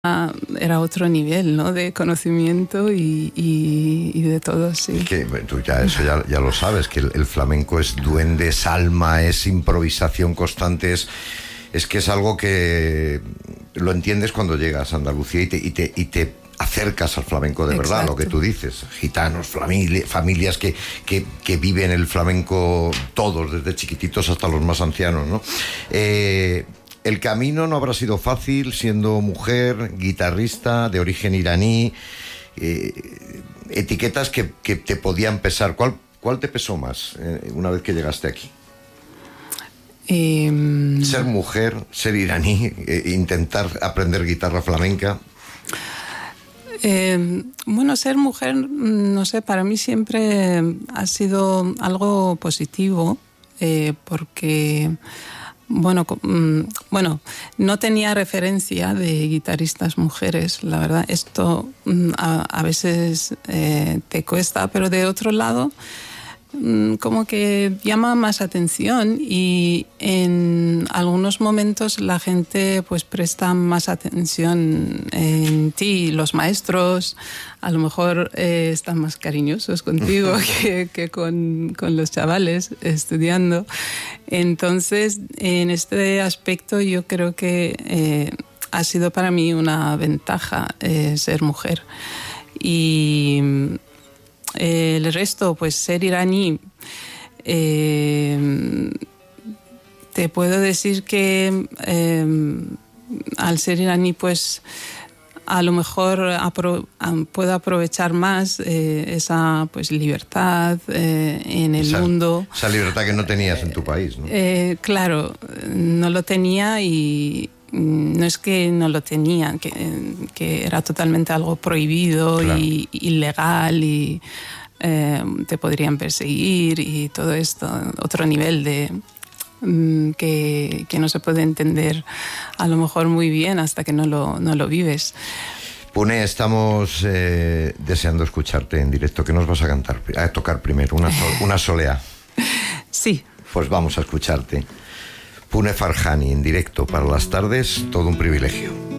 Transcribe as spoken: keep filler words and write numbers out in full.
era otro nivel, ¿no? De conocimiento y, y, y de todo, sí. Que tú ya eso ya, ya lo sabes, que el, el flamenco es duende, es alma, es improvisación constante, es, es que es algo que lo entiendes cuando llegas a Andalucía y te, y te, y te acercas al flamenco de verdad. Exacto. Lo que tú dices, gitanos, familia, familias que, que, que viven el flamenco todos, desde chiquititos hasta los más ancianos, ¿no? Eh... El camino no habrá sido fácil, siendo mujer, guitarrista, de origen iraní, eh, etiquetas que, que te podían pesar. ¿Cuál, cuál te pesó más eh, una vez que llegaste aquí? Eh, ser mujer, ser iraní, eh, intentar aprender guitarra flamenca. Eh, bueno, ser mujer, no sé, para mí siempre ha sido algo positivo, eh, porque... Bueno, bueno, no tenía referencia de guitarristas mujeres, la verdad. Esto a, a veces eh, te cuesta, pero de otro lado, como que llama más atención y en algunos momentos la gente pues presta más atención en ti. Los maestros a lo mejor eh, están más cariñosos contigo que, que con, con los chavales estudiando. Entonces, en este aspecto yo creo que eh, ha sido para mí una ventaja eh, ser mujer. Y eh, el resto, pues ser iraní, eh, te puedo decir que eh, al ser iraní, pues a lo mejor apro- puedo aprovechar más eh, esa pues libertad eh, en el esa, mundo. Esa libertad que no tenías en tu país, ¿no? Eh, claro, no lo tenía y no es que no lo tenía, que, que era totalmente algo prohibido, claro, y ilegal y eh, te podrían perseguir y todo esto, otro nivel de... Que, que no se puede entender a lo mejor muy bien hasta que no lo, no lo vives. Pune, estamos eh, deseando escucharte en directo. ¿Qué nos vas a cantar? A tocar primero, una, sol, una solea. Sí. Pues vamos a escucharte. Pune Farhani en directo para las tardes, todo un privilegio.